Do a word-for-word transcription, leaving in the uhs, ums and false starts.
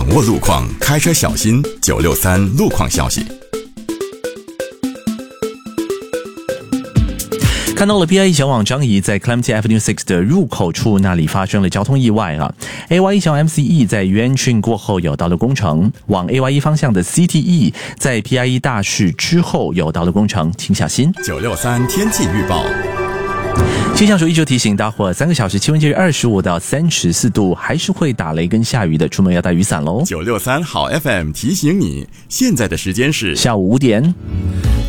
掌握路况，开车小心。九六三路况消息。 看到了 P I E 小往张仪在 Clementi Avenue 六的入口处那里发生了交通意外啊 A Y E 小 M C E 在元郡过后有道路工程，往 A Y E 方向的 C T E 在 P I E 大市之后有道路工程，请小心。 九六三天气预报。 气象署依旧提醒大伙，三个小时气温介于二十五到三十四度，还是会打雷跟下雨的，出门要带雨伞喽。 九六三好 F M 提醒你，现在的时间是下午五点。